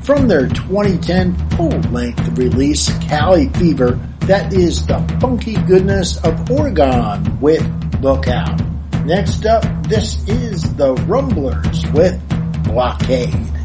from their 2010 full-length release, Cali Fever. That is the funky goodness of Oregon with Lookout. Next up, this is the Rumblers with Blockade.